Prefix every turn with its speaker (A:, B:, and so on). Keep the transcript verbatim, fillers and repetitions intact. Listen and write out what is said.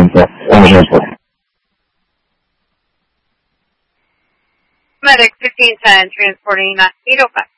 A: on the transport.
B: Medic fifteen ten, transporting eight oh five.